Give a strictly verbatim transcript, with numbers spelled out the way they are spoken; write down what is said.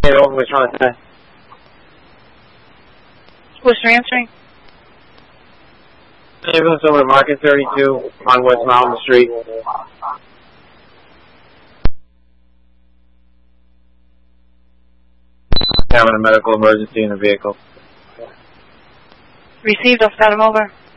Okay, over, we're trying to say. Who's answering? Ambulance over to Market thirty-two on West Mountain Street. Having a medical emergency in the vehicle. Received, I'll start him over.